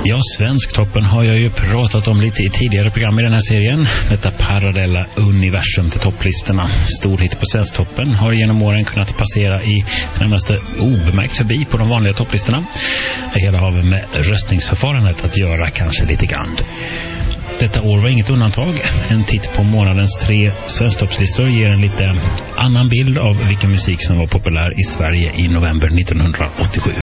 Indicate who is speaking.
Speaker 1: Ja, Svensktoppen har jag ju pratat om lite i tidigare program i den här serien. Detta parallella universum till topplistorna. Stor hit på Svensktoppen har genom åren kunnat passera i närmaste obemärkt förbi på de vanliga topplistorna. Det hela har med röstningsförfarandet att göra kanske lite grann. Detta år var inget undantag. En titt på månadens 3 svensktoppslistor ger en lite annan bild av vilken musik som var populär i Sverige i november 1987.